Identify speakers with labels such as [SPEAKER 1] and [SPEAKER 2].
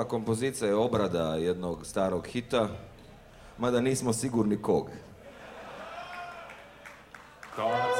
[SPEAKER 1] kompozicija je obrada jednog starog hita, mada nismo sigurni kog.
[SPEAKER 2] Kad